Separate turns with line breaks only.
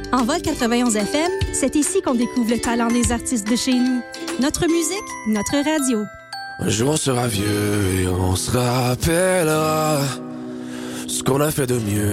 En Vol 91 FM, c'est ici qu'on découvre le talent des artistes de chez nous. Notre musique, notre radio.
Un jour on sera vieux et on se rappellera ce qu'on a fait de mieux.